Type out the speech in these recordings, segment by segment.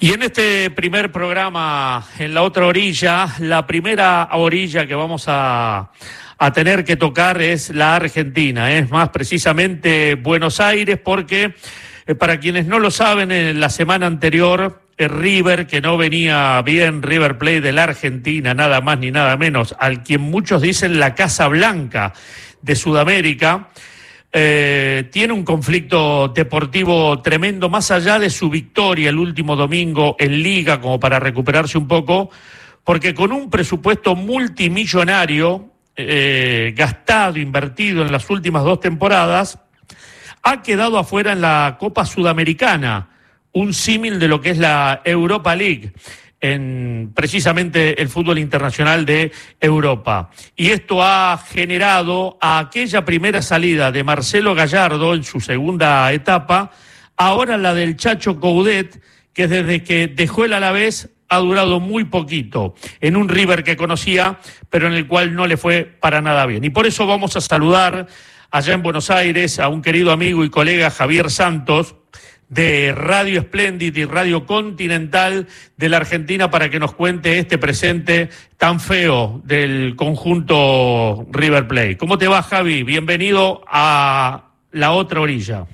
Y en este primer programa, en la otra orilla, la primera orilla que vamos a tener que tocar es la Argentina, es más precisamente Buenos Aires, porque para quienes no lo saben, en la semana anterior, River, que no venía bien, River Plate de la Argentina, nada más ni nada menos, al quien muchos dicen la Casa Blanca de Sudamérica, tiene un conflicto deportivo tremendo, más allá de su victoria el último domingo en Liga, como para recuperarse un poco, porque con un presupuesto multimillonario, gastado, invertido en las últimas 2 temporadas, ha quedado afuera en la Copa Sudamericana, un símil de lo que es la Europa League, en precisamente el fútbol internacional de Europa. Y esto ha generado a aquella primera salida de Marcelo Gallardo en su segunda etapa, ahora la del Chacho Coudet, que desde que dejó el Alavés ha durado muy poquito, en un River que conocía, pero en el cual no le fue para nada bien. Y por eso vamos a saludar allá en Buenos Aires a un querido amigo y colega, Javier Santos, de Radio Splendid y Radio Continental de la Argentina, para que nos cuente este presente tan feo del conjunto River Plate. ¿Cómo te va, Javi? Bienvenido a la otra orilla.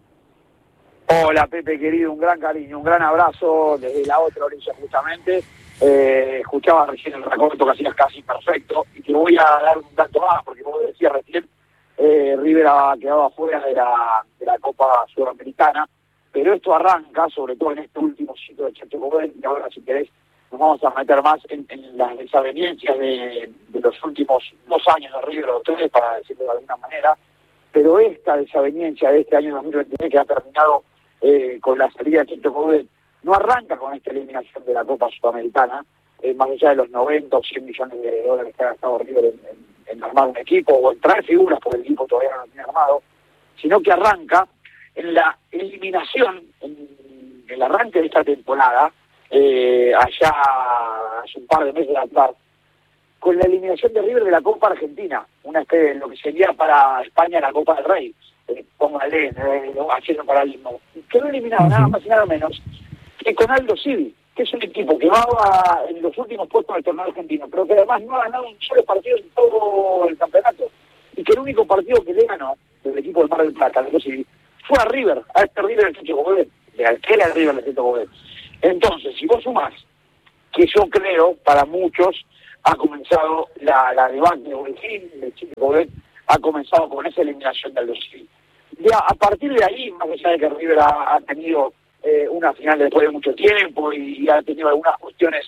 Hola, Pepe, querido, un gran cariño, un gran abrazo desde la otra orilla, justamente. Escuchaba recién el recorto que hacías casi perfecto, y te voy a dar un dato más, porque como decía recién, River ha quedado afuera de la Copa Sudamericana, pero esto arranca, sobre todo en este último sitio de Chacho Coudet, y ahora, si querés, nos vamos a meter más en las desavenencias de los últimos 2 años de River, o 3, para decirlo de alguna manera, pero esta desaveniencia de este año 2023, que ha terminado con la salida de Chacho Coudet, no arranca con esta eliminación de la Copa Sudamericana, más allá de los 90 o 100 millones de dólares que ha gastado River en armar un equipo, o en traer figuras, porque el equipo todavía no lo tiene armado, sino que arranca en la eliminación, en el arranque de esta temporada, allá hace un par de meses atrás, con la eliminación de River de la Copa Argentina, una especie de lo que sería para España la Copa del Rey, póngale, haciendo paralelismo. Quedó eliminado nada más y nada menos que con Aldo Civi, que es un equipo que va en los últimos puestos del torneo argentino, pero que además no ha ganado un solo partido en todo el campeonato, y que el único partido que le ganó del equipo del Mar del Plata, Aldo Civi, fue a River, a este River del Chacho Coudet, de aquel al River del Chacho Coudet. Entonces, si vos sumás, que yo creo, para muchos, ha comenzado la debacle, o el fin del Chacho Coudet, ha comenzado con esa eliminación de Aldo Civi. Ya, a partir de ahí, más allá de que River ha tenido una final después de mucho tiempo y ha tenido algunas cuestiones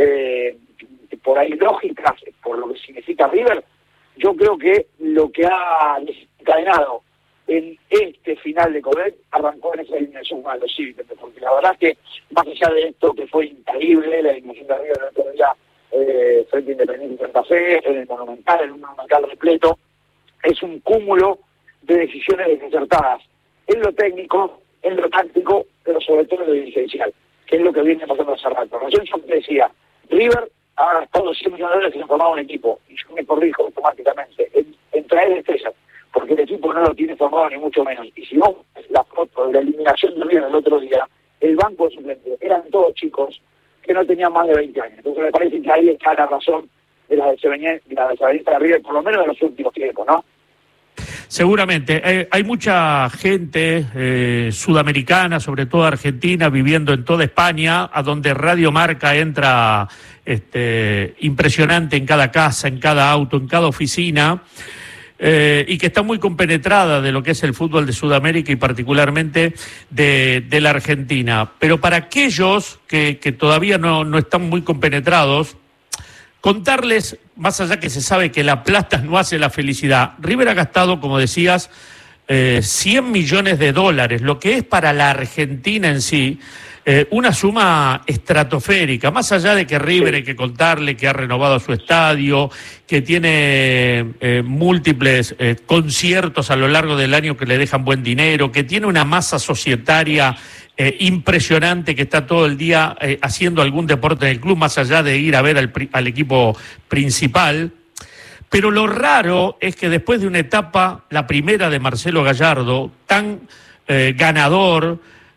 por ahí lógicas, por lo que significa River, yo creo que lo que ha desencadenado en este final de Coudet arrancó en esa eliminación con Aldo Civi, porque la verdad es que, más allá de esto que fue increíble, la eliminación de River el otro día frente a Independiente y Santa Fe, en el Monumental repleto, es un cúmulo de decisiones desacertadas, en lo técnico, en lo táctico, pero sobre todo en lo dirigencial, que es lo que viene pasando hace rato. Yo te decía, River ha gastado 100 millones de dólares en formar un equipo, y yo me corrijo automáticamente, en traer estrellas, porque el equipo no lo tiene formado ni mucho menos. Y si vos ves la foto de la eliminación de River el otro día, el banco de suplentes eran todos chicos que no tenían más de 20 años. Entonces me parece que ahí está la razón de la desaveniencia de River, por lo menos de los últimos tiempos, ¿no? Seguramente. Hay mucha gente sudamericana, sobre todo argentina, viviendo en toda España, a donde Radio Marca entra impresionante en cada casa, en cada auto, en cada oficina, y que está muy compenetrada de lo que es el fútbol de Sudamérica y particularmente de la Argentina. Pero para aquellos que todavía no están muy compenetrados, contarles, más allá que se sabe que la plata no hace la felicidad, River ha gastado, como decías, 100 millones de dólares, lo que es para la Argentina en sí una suma estratosférica, más allá de que River, hay que contarle que ha renovado su estadio, que tiene múltiples conciertos a lo largo del año que le dejan buen dinero, que tiene una masa societaria impresionante, que está todo el día haciendo algún deporte en el club, más allá de ir a ver al equipo principal. Pero lo raro es que después de una etapa, la primera de Marcelo Gallardo, tan ganador,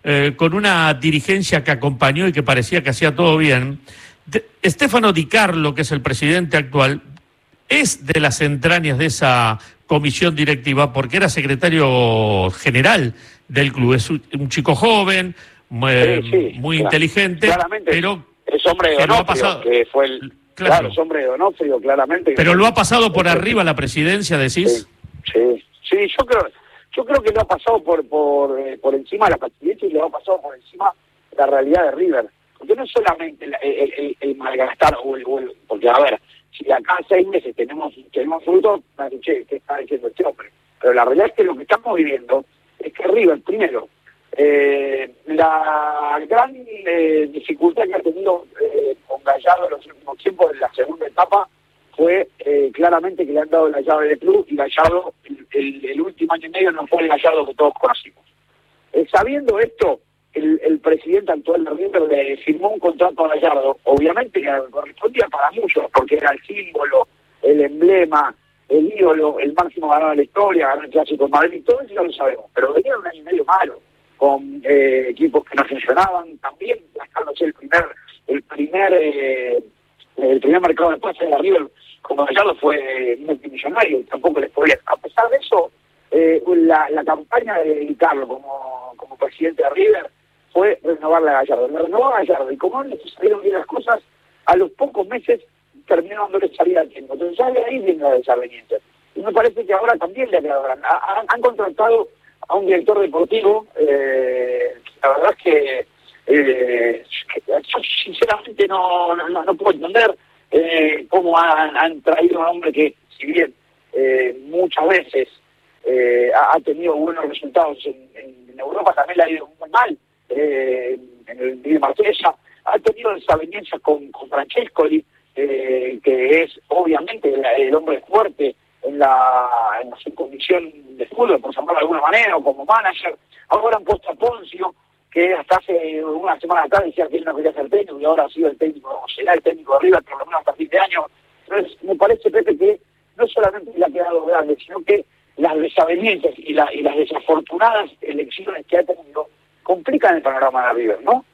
con una dirigencia que acompañó y que parecía que hacía todo bien. Stefano Di Carlo, que es el presidente actual, es de las entrañas de esa comisión directiva porque era secretario general del club. Es un chico joven, muy inteligente, claramente, pero es hombre de Donofrio, que fue el... Claro, es hombre de Donofrio, claramente. Pero lo ha pasado por arriba la presidencia, decís. Sí, yo creo que lo ha pasado por encima de la presidencia y lo ha pasado por encima de la realidad de River. Porque no es solamente el malgastar porque a ver, si acá 6 meses tenemos frutos, che, ¿qué está diciendo este hombre? Pero la realidad es que lo que estamos viviendo es que River, primero, la gran dificultad que ha tenido con Gallardo en los últimos tiempos en la segunda etapa fue claramente que le han dado la llave del club y Gallardo el último año y medio no fue el Gallardo que todos conocimos. Sabiendo esto, el presidente actual de River le firmó un contrato a Gallardo, obviamente que correspondía para muchos, porque era el símbolo, el emblema, el ídolo, el máximo ganador de la historia, ganó el Clásico de Madrid, todo eso ya lo sabemos, pero venía un año y medio malo, con equipos que no funcionaban, también gastándose el primer mercado de pases de River como Gallardo fue multimillonario, tampoco les podía. A pesar de eso, la campaña de Di Carlo como presidente de River fue renovarle a Gallardo. Le renovó a Gallardo y como no le salieron bien las cosas, a los pocos meses terminó dándole salida al tiempo. Entonces ya de ahí viene la desaveniencia. Y me parece que ahora también le ha quedado grande. Han contratado a un director deportivo, la verdad es que yo sinceramente no puedo entender cómo han traído a un hombre que, si bien muchas veces ha tenido buenos resultados en Europa, también le ha ido muy mal en el Di Marsella, ha tenido desavenencias con Francescoli, que es obviamente el hombre fuerte en la subcomisión de fútbol, por llamarlo de alguna manera, o como manager. Ahora han puesto a Poncio, que hasta hace una semana atrás decía que él no quería ser técnico y ahora ha sido el técnico, o será el técnico de River por lo menos hasta fin de año. Entonces me parece, Pepe, que no solamente le ha quedado grande, sino que las desavenencias y las desafortunadas elecciones que ha tenido complican el panorama de River, ¿no?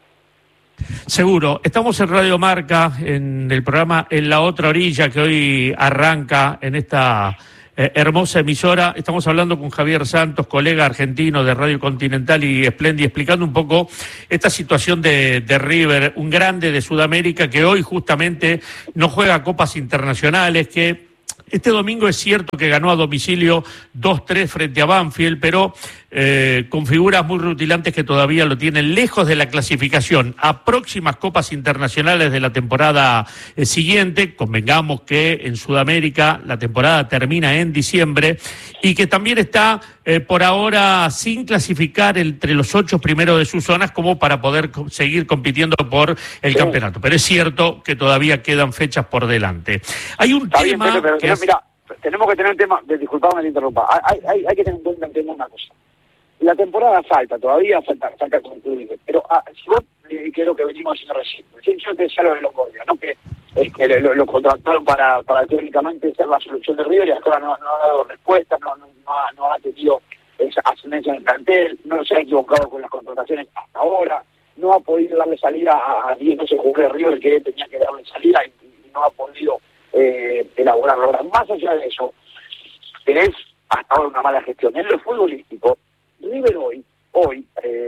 Seguro. Estamos en Radio Marca, en el programa En la Otra Orilla, que hoy arranca en esta hermosa emisora. Estamos hablando con Javier Santos, colega argentino de Radio Continental y Splendid, explicando un poco esta situación de River, un grande de Sudamérica que hoy justamente no juega copas internacionales, que este domingo es cierto que ganó a domicilio 2-3 frente a Banfield, pero con figuras muy rutilantes que todavía lo tienen lejos de la clasificación a próximas copas internacionales de la temporada siguiente. Convengamos que en Sudamérica la temporada termina en diciembre y que también está por ahora sin clasificar entre los 8 primeros de sus zonas como para poder seguir compitiendo por el campeonato. Pero es cierto que todavía quedan fechas por delante. Hay un tema bien, pero mira, tenemos que tener un tema, disculpame que te interrumpa, hay que tener en cuenta una cosa. La temporada falta concluir, pero si vos, que es lo que venimos haciendo recién, yo te decía lo de Longoria, ¿no? Que lo contrataron para teóricamente ser la solución de River y hasta ahora no ha dado respuesta, no ha tenido esa ascendencia en el plantel, no se ha equivocado con las contrataciones hasta ahora, no ha podido darle salida a 10 meses jugadores de River que tenía que darle salida y no ha podido elaborarlo. Ahora, más allá de eso, tenés hasta ahora una mala gestión. En lo futbolístico, River hoy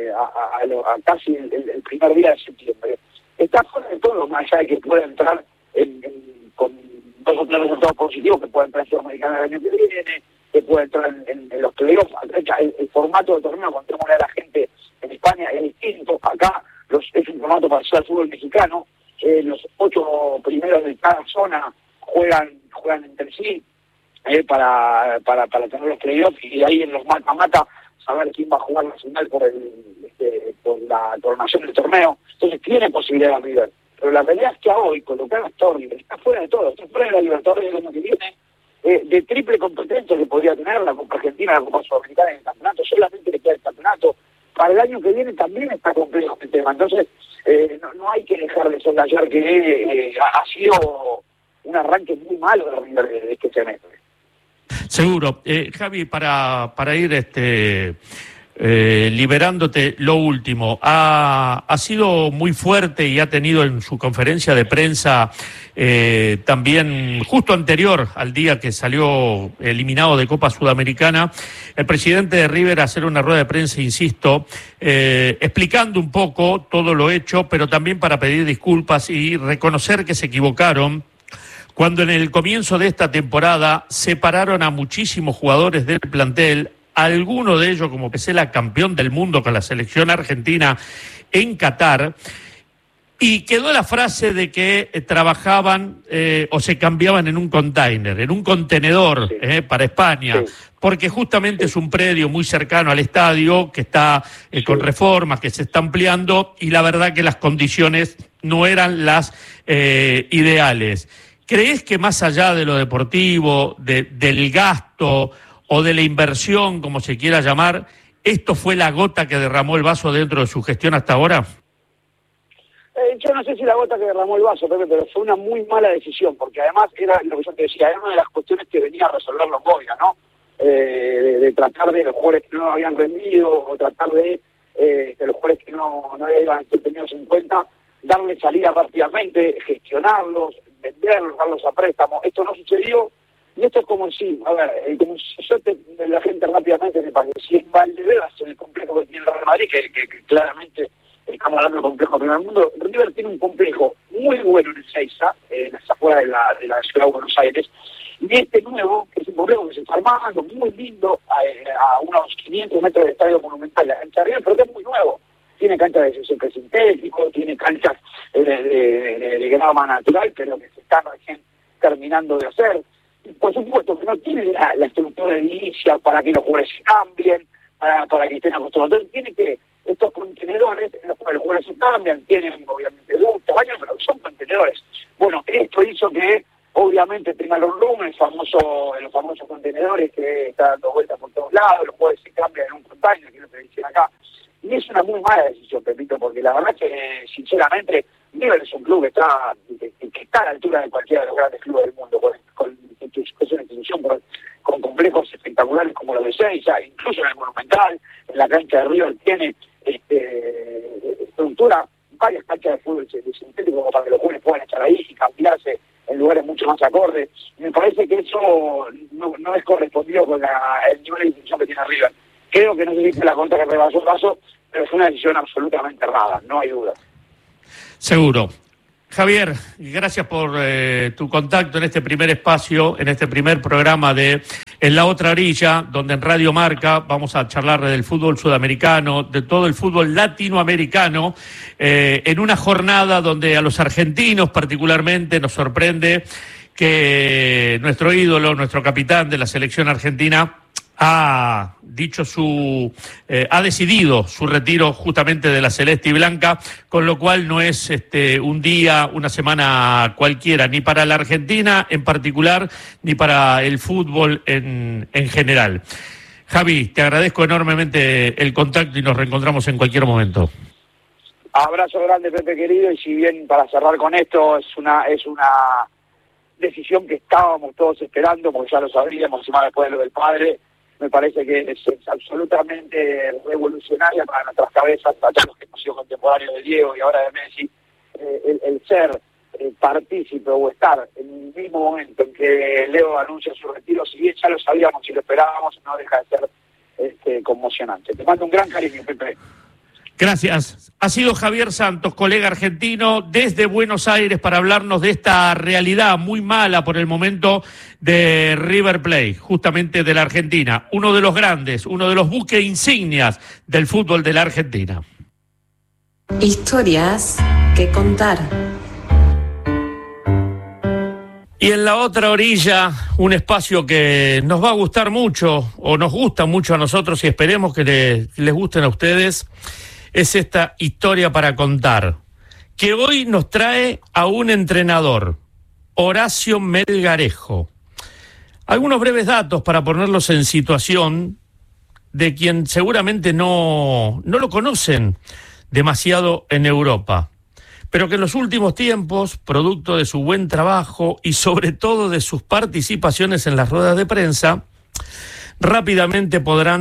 a casi el primer día de septiembre, está fuera de todo, más allá de que pueda entrar con 2 o 3 resultados positivos, que pueda entrar en Sudamericana el año que viene, que pueda entrar en los playoffs. El formato de torneo, contémosle a la gente, en España es distinto. Acá es un formato parecido al fútbol mexicano. Los 8 primeros de cada zona juegan entre sí para tener los playoffs y ahí en los mata-mata saber quién va a jugar la final por la coronación del torneo. Entonces tiene posibilidad de River. Pero la realidad es que hoy colocar a River está fuera de todo, está fuera de la Libertadores del año que viene, de triple competencia que podría tener la Copa Argentina, la Copa Sudamericana en el campeonato, solamente le queda el campeonato. Para el año que viene también está complejo el tema. Entonces no hay que dejar de soslayar que ha sido un arranque muy malo de River de este semestre. Seguro. Javi, para ir liberándote lo último, ha sido muy fuerte y ha tenido en su conferencia de prensa también justo anterior al día que salió eliminado de Copa Sudamericana, el presidente de River a hacer una rueda de prensa, insisto, explicando un poco todo lo hecho, pero también para pedir disculpas y reconocer que se equivocaron cuando en el comienzo de esta temporada separaron a muchísimos jugadores del plantel, alguno de ellos como Pesela, campeón del mundo con la selección argentina en Qatar, y quedó la frase de que trabajaban o se cambiaban en un container, en un contenedor, sí, para España, sí, porque justamente es un predio muy cercano al estadio, que está con reformas, que se está ampliando, y la verdad que las condiciones no eran las ideales. ¿Crees que más allá de lo deportivo, del gasto o de la inversión, como se quiera llamar, esto fue la gota que derramó el vaso dentro de su gestión hasta ahora? Yo no sé si la gota que derramó el vaso, Pepe, pero fue una muy mala decisión, porque además era lo que yo te decía, era una de las cuestiones que venía a resolver Longoria, ¿no? De tratar de los jugadores que no habían rendido, o tratar de los jugadores que no habían sido tenidos en cuenta, darle salida rápidamente, gestionarlos, venderlos, darlos a préstamo. Esto no sucedió, y esto es como si, como si la gente rápidamente me parece, si en Valdebebas, en el complejo que tiene el Real Madrid, que claramente estamos hablando del complejo primer mundo, River tiene un complejo muy bueno en Ezeiza, en las afueras de la ciudad de Buenos Aires, y este nuevo, que es un complejo que se está armando, muy lindo, a unos 500 metros del Estadio Monumental, la cancha de River, pero que es muy nuevo. Tiene canchas de césped sintético, tiene canchas de grama natural, pero que se están recién terminando de hacer. Y por supuesto que no tiene la estructura edilicia para que los jugadores se cambien, para que estén acostumbrados. Tiene que, estos contenedores, en los cuales los jugadores se cambian, tienen obviamente ductos, baños, pero son contenedores. Bueno, esto hizo que obviamente tenga los rooms, los famosos contenedores que están dando vueltas por todos lados, los jugadores se cambian en un container, que es lo que dicen acá. Y es una muy mala decisión, Pepito, porque la verdad es que, sinceramente, River es un club que está a la altura de cualquiera de los grandes clubes del mundo, es una institución con complejos espectaculares como los de Ezeiza, incluso en el Monumental, en la cancha de River tiene estructura, varias canchas de fútbol sintético para que los jóvenes puedan estar ahí y cambiarse en lugares mucho más acordes. Me parece que eso no es correspondido con el nivel de institución que tiene River. Creo que no se dice la contra que rebasó el vaso, pero es una decisión absolutamente errada, no hay duda. Seguro. Javier, gracias por tu contacto en este primer espacio, en este primer programa de En la Otra Orilla, donde en Radio Marca vamos a charlar del fútbol sudamericano, de todo el fútbol latinoamericano, en una jornada donde a los argentinos particularmente nos sorprende que nuestro ídolo, nuestro capitán de la selección argentina, ha decidido su retiro justamente de la celeste y blanca, con lo cual no es un día, una semana cualquiera, ni para la Argentina en particular, ni para el fútbol en general. Javi, te agradezco enormemente el contacto y nos reencontramos en cualquier momento. Abrazo grande, Pepe querido, y si bien para cerrar con esto es una decisión que estábamos todos esperando, porque ya lo sabríamos, y más después de lo del padre, me parece que es absolutamente revolucionaria para nuestras cabezas, para todos los que hemos sido contemporáneos de Diego y ahora de Messi, el ser partícipe o estar en el mismo momento en que Leo anuncia su retiro, si bien ya lo sabíamos y lo esperábamos, no deja de ser conmocionante. Te mando un gran cariño, Pepe. Gracias. Ha sido Javier Santos, colega argentino, desde Buenos Aires para hablarnos de esta realidad muy mala por el momento de River Plate, justamente de la Argentina. Uno de los grandes, uno de los buques insignias del fútbol de la Argentina. Historias que contar. Y en la otra orilla, un espacio que nos va a gustar mucho, o nos gusta mucho a nosotros y esperemos que les gusten a ustedes, es esta historia para contar, que hoy nos trae a un entrenador, Horacio Melgarejo. Algunos breves datos para ponerlos en situación de quien seguramente no lo conocen demasiado en Europa, pero que en los últimos tiempos, producto de su buen trabajo y sobre todo de sus participaciones en las ruedas de prensa, rápidamente podrán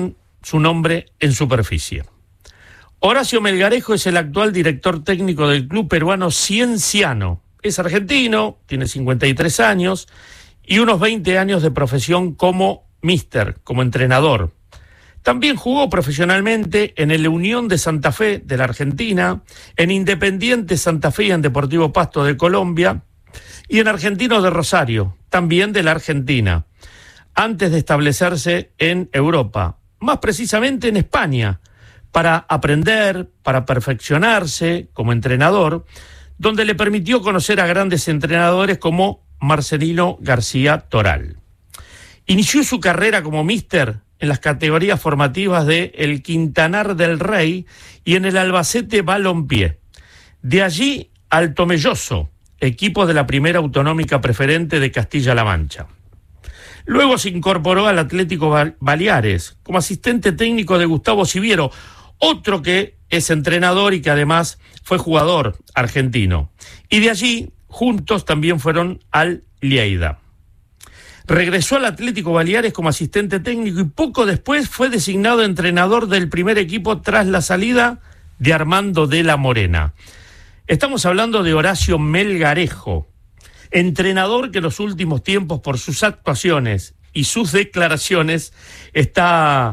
su nombre en superficie. Horacio Melgarejo es el actual director técnico del club peruano Cienciano. Es argentino, tiene 53 años y unos 20 años de profesión como míster, como entrenador. También jugó profesionalmente en el Unión de Santa Fe de la Argentina, en Independiente Santa Fe y en Deportivo Pasto de Colombia y en Argentinos de Rosario, también de la Argentina, antes de establecerse en Europa, más precisamente en España, para aprender, para perfeccionarse como entrenador, donde le permitió conocer a grandes entrenadores como Marcelino García Toral. Inició su carrera como míster en las categorías formativas de el Quintanar del Rey y en el Albacete Balompié. De allí al Tomelloso, equipo de la primera autonómica preferente de Castilla-La Mancha. Luego se incorporó al Atlético Baleares como asistente técnico de Gustavo Siviero, otro que es entrenador y que además fue jugador argentino. Y de allí, juntos también fueron al Lleida. Regresó al Atlético Baleares como asistente técnico y poco después fue designado entrenador del primer equipo tras la salida de Armando de la Morena. Estamos hablando de Horacio Melgarejo, entrenador que en los últimos tiempos, por sus actuaciones y sus declaraciones, está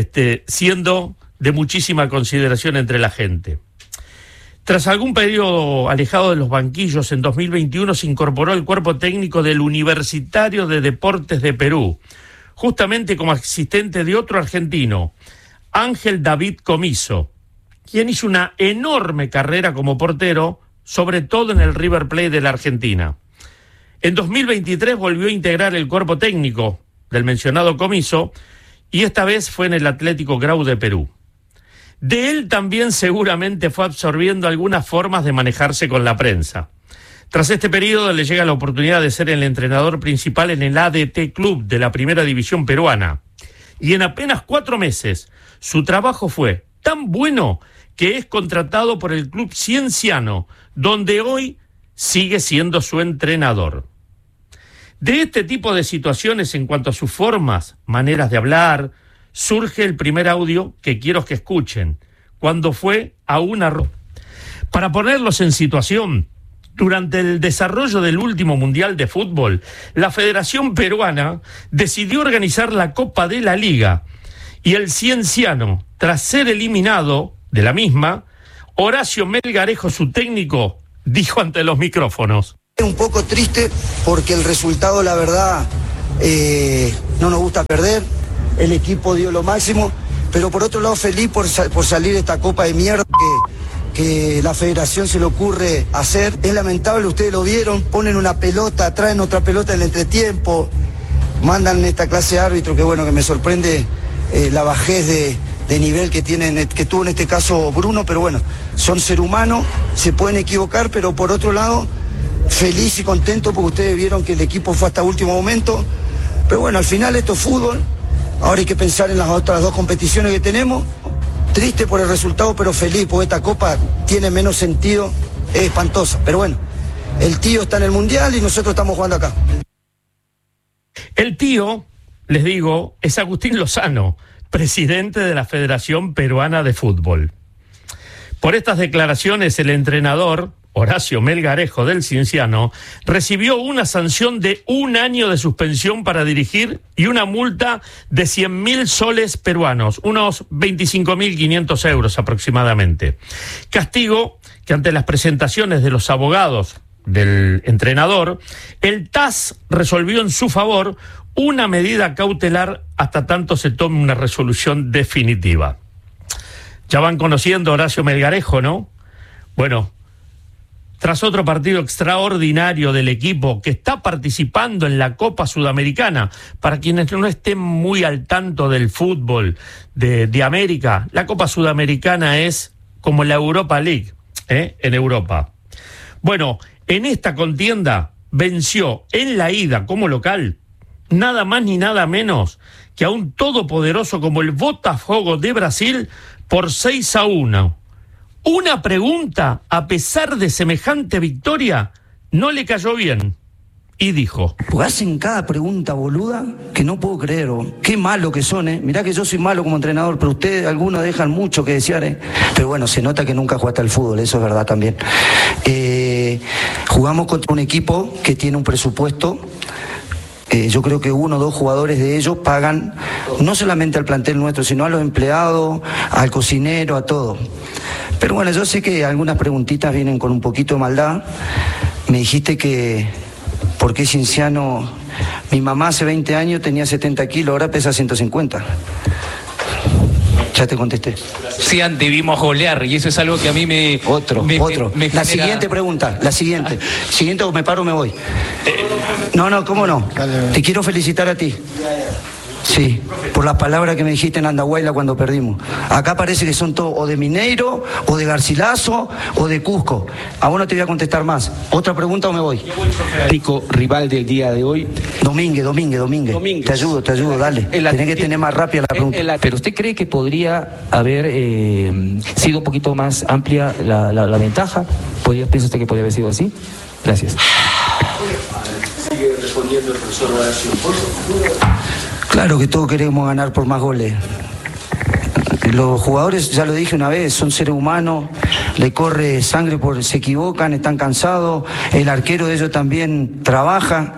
siendo de muchísima consideración entre la gente. Tras algún periodo alejado de los banquillos, en 2021 se incorporó al cuerpo técnico del Universitario de Deportes de Perú, justamente como asistente de otro argentino, Ángel David Comiso, quien hizo una enorme carrera como portero, sobre todo en el River Plate de la Argentina. En 2023 volvió a integrar el cuerpo técnico del mencionado Comiso y esta vez fue en el Atlético Grau de Perú. De él también seguramente fue absorbiendo algunas formas de manejarse con la prensa. Tras este periodo le llega la oportunidad de ser el entrenador principal en el ADT Club de la Primera División peruana. Y en apenas 4 meses su trabajo fue tan bueno que es contratado por el club Cienciano, donde hoy sigue siendo su entrenador. De este tipo de situaciones en cuanto a sus formas, maneras de hablar, surge el primer audio que quiero que escuchen, cuando fue a una... Para ponerlos en situación, durante el desarrollo del último Mundial de Fútbol, la Federación Peruana decidió organizar la Copa de la Liga y el Cienciano, tras ser eliminado de la misma, Horacio Melgarejo, su técnico, dijo ante los micrófonos: un poco triste porque el resultado, la verdad, no nos gusta perder. El equipo dio lo máximo, pero por otro lado feliz por salir de esta copa de mierda que la federación se le ocurre hacer. Es lamentable, ustedes lo vieron, ponen una pelota, traen otra pelota en el entretiempo, mandan esta clase de árbitro que bueno, que me sorprende la bajez de nivel que tuvo en este caso Bruno, pero bueno, son ser humanos, se pueden equivocar, pero por otro lado, feliz y contento porque ustedes vieron que el equipo fue hasta último momento, pero bueno, al final esto es fútbol. Ahora hay que pensar en las otras 2 competiciones que tenemos. Triste por el resultado, pero feliz, porque esta copa tiene menos sentido, es espantosa. Pero bueno, el tío está en el Mundial y nosotros estamos jugando acá. El tío, les digo, es Agustín Lozano, presidente de la Federación Peruana de Fútbol. Por estas declaraciones, el entrenador Horacio Melgarejo del Cienciano recibió una sanción de 1 año de suspensión para dirigir y una multa de 100.000 soles peruanos, unos 25.500 euros aproximadamente. Castigo que ante las presentaciones de los abogados del entrenador, el TAS resolvió en su favor una medida cautelar hasta tanto se tome una resolución definitiva. Ya van conociendo a Horacio Melgarejo, ¿no? Bueno, tras otro partido extraordinario del equipo que está participando en la Copa Sudamericana, para quienes no estén muy al tanto del fútbol de América, la Copa Sudamericana es como la Europa League, en Europa. Bueno, en esta contienda venció en la ida como local nada más ni nada menos que a un todopoderoso como el Botafogo de Brasil por 6-1. Una pregunta, a pesar de semejante victoria, no le cayó bien. y dijo: Pues hacen cada pregunta boluda que no puedo creer. Qué malo que son, ¿eh? Mirá que yo soy malo como entrenador, pero ustedes algunos dejan mucho que desear, ¿eh? Pero bueno, se nota que nunca jugaste al fútbol, eso es verdad también. Jugamos contra un equipo que tiene un presupuesto. Yo creo que 1 o 2 jugadores de ellos pagan no solamente al plantel nuestro, sino a los empleados, al cocinero, a todo. Pero bueno, yo sé que algunas preguntitas vienen con un poquito de maldad. Me dijiste que ¿por qué Cienciano? Mi mamá hace 20 años tenía 70 kilos, ahora pesa 150. Ya te contesté. Sí, debimos golear, y eso es algo que a mí me... Otro. Me la siguiente pregunta, la siguiente. Siguiente, o me paro o me voy. No, ¿cómo no? Te quiero felicitar a ti. Sí, por las palabras que me dijiste en Andahuayla cuando perdimos. Acá parece que son todos o de Mineiro, o de Garcilaso, o de Cusco. A vos no te voy a contestar más. ¿Otra pregunta o me voy? Rico, rival del día de hoy. Domínguez. Te ayudo, dale. Tenés que tener más rápida la pregunta. Pero ¿usted cree que podría haber sido un poquito más amplia la ventaja? ¿Piensa usted que podría haber sido así? Gracias. ¿Sigue respondiendo el profesor Horacio Pozo? Claro que todos queremos ganar por más goles. Los jugadores, ya lo dije una vez, son seres humanos, le corre sangre se equivocan, están cansados, el arquero de ellos también trabaja.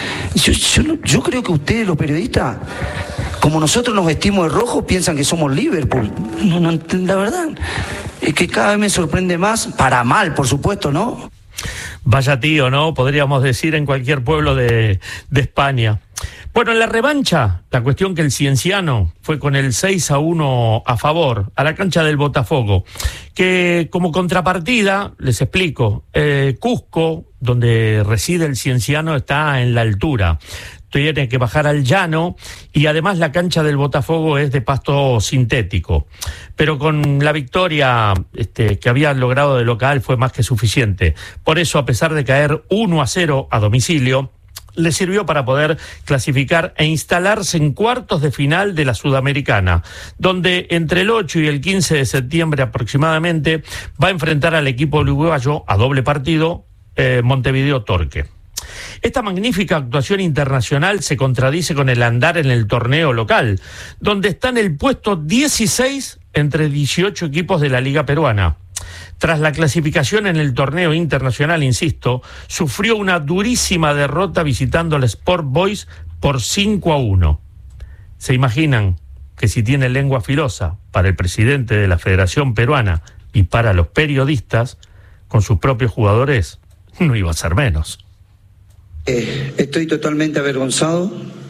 Yo creo que ustedes, los periodistas, como nosotros nos vestimos de rojo, piensan que somos Liverpool. No, la verdad es que cada vez me sorprende más, para mal, por supuesto, ¿no? Vaya tío, ¿no? Podríamos decir en cualquier pueblo de España. Bueno, en la revancha, la cuestión que el Cienciano fue con el 6-1 a favor, a la cancha del Botafogo, que como contrapartida, les explico, Cusco, donde reside el Cienciano, está en la altura. Tiene que bajar al llano y además la cancha del Botafogo es de pasto sintético. Pero con la victoria que había logrado de local fue más que suficiente. Por eso, a pesar de caer 1-0 a domicilio, le sirvió para poder clasificar e instalarse en cuartos de final de la Sudamericana, donde entre el 8 y el 15 de septiembre aproximadamente va a enfrentar al equipo uruguayo a doble partido, Montevideo Torque. Esta magnífica actuación internacional se contradice con el andar en el torneo local, donde está en el puesto 16 entre 18 equipos de la Liga Peruana. Tras la clasificación en el torneo internacional, insisto, sufrió una durísima derrota visitando al Sport Boys por 5-1. ¿Se imaginan que si tiene lengua filosa para el presidente de la Federación Peruana y para los periodistas, con sus propios jugadores, no iba a ser menos? Estoy totalmente avergonzado.